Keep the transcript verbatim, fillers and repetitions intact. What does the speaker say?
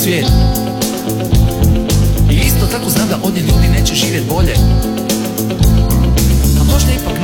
svijet. I isto tako znam da od nje ljudi neće živjet bolje. A možda ipak